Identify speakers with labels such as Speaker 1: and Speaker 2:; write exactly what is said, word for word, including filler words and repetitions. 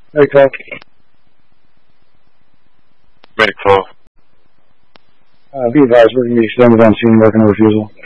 Speaker 1: Medic twelve.
Speaker 2: Medic twelve.
Speaker 1: Uh, be advised, we're going to be extended on scene, working a refusal.